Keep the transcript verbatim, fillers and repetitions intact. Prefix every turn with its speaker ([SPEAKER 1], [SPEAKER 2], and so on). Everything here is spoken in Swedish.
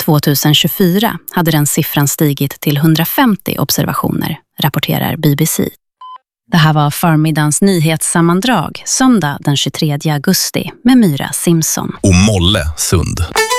[SPEAKER 1] tjugohundratjugofyra hade den siffran stigit till hundrafemtio observationer, rapporterar B B C. Det här var förmiddagens nyhetssammandrag, söndag den tjugotredje augusti med Myra Simpson.
[SPEAKER 2] Och Molle Sund.